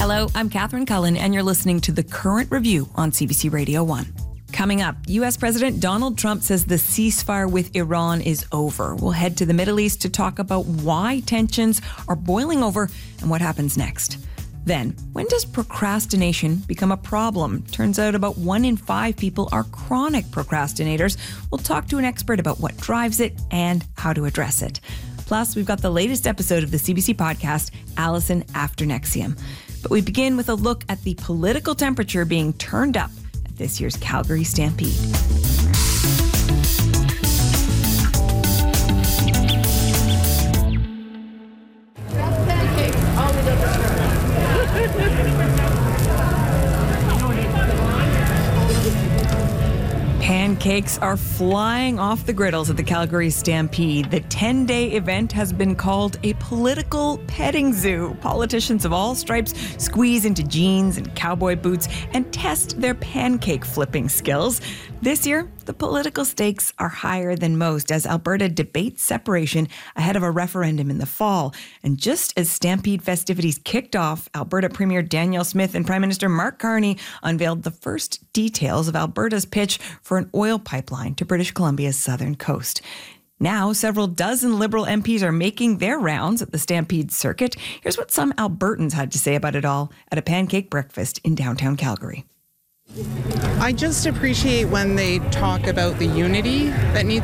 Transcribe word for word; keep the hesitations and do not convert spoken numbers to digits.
Hello, I'm Catherine Cullen, and you're listening to The Current Review on C B C Radio one. Coming up, U S President Donald Trump says the ceasefire with Iran is over. We'll head to the Middle East to talk about why tensions are boiling over and what happens next. Then, when does procrastination become a problem? Turns out about one in five people are chronic procrastinators. We'll talk to an expert about what drives it and how to address it. Plus, we've got the latest episode of the C B C podcast, Allison After Nexium. But we begin with a look at the political temperature being turned up at this year's Calgary Stampede. Pancakes are flying off the griddles at the Calgary Stampede. The ten-day event has been called a political petting zoo. Politicians of all stripes squeeze into jeans and cowboy boots and test their pancake flipping skills. This year, the political stakes are higher than most as Alberta debates separation ahead of a referendum in the fall. And just as Stampede festivities kicked off, Alberta Premier Danielle Smith and Prime Minister Mark Carney unveiled the first details of Alberta's pitch for an oil pipeline to British Columbia's southern coast. Now, several dozen Liberal M Ps are making their rounds at the Stampede circuit. Here's what some Albertans had to say about it all at a pancake breakfast in downtown Calgary. I just appreciate when they talk about the unity that needs